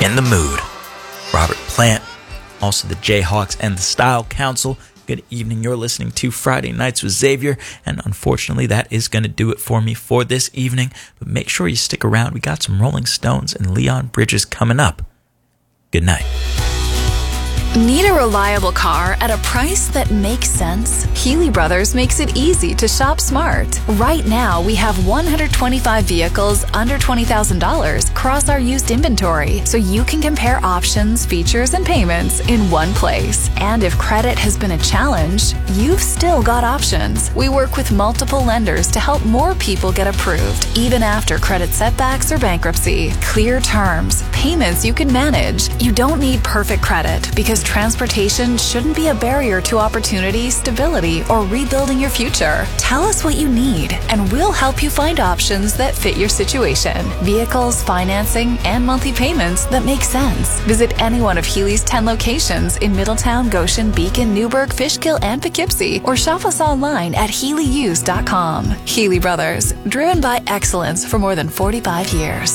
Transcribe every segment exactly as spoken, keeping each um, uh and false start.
In the Mood. Robert Plant, also the Jayhawks and the Style Council. Good evening. You're listening to Friday Nights with Xavier, and unfortunately that is going to do it for me for this evening. But make sure you stick around. We got some Rolling Stones and Leon Bridges coming up. Good night. Need a reliable car at a price that makes sense? Healy Brothers makes it easy to shop smart. Right now, we have one hundred twenty-five vehicles under twenty thousand dollars across our used inventory, so you can compare options, features, and payments in one place. And if credit has been a challenge, you've still got options. We work with multiple lenders to help more people get approved, even after credit setbacks or bankruptcy. Clear terms, payments you can manage. You don't need perfect credit because transportation shouldn't be a barrier to opportunity, stability, or rebuilding your future. Tell us what you need, and we'll help you find options that fit your situation. Vehicles, financing, and monthly payments that make sense. Visit any one of Healy's ten locations in Middletown, Goshen, Beacon, Newburgh, Fishkill, and Poughkeepsie, or shop us online at healy used dot com. Healy Brothers, driven by excellence for more than forty-five years.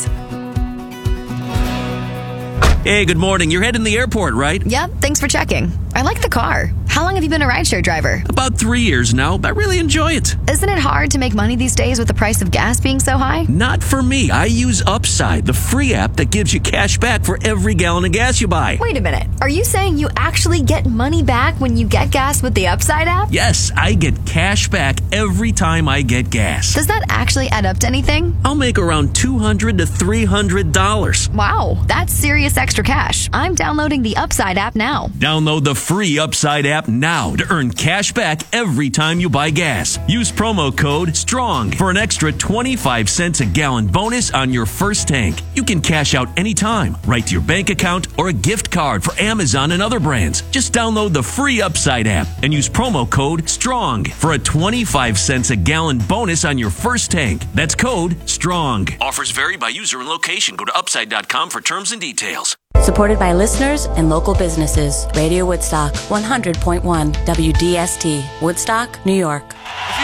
Hey, good morning. You're heading to the airport, right? Yep, thanks for checking. I like the car. How long have you been a rideshare driver? About three years now. I really enjoy it. Isn't it hard to make money these days with the price of gas being so high? Not for me. I use Upside, the free app that gives you cash back for every gallon of gas you buy. Wait a minute. Are you saying you actually get money back when you get gas with the Upside app? Yes, I get cash back every time I get gas. Does that actually add up to anything? I'll make around two hundred dollars to three hundred dollars. Wow, that's serious extra cash. I'm downloading the Upside app now. Download the free Upside app now to earn cash back every time you buy gas. Use promo code STRONG for an extra twenty-five cents a gallon bonus on your first tank. You can cash out anytime, right to your bank account or a gift card for Amazon and other brands. Just download the free Upside app and use promo code STRONG for a twenty-five cents a gallon bonus on your first tank. That's code STRONG. Offers vary by user and location. Go to upside dot com for terms and details. Supported by listeners and local businesses. Radio Woodstock, one hundred point one W D S T, Woodstock, New York.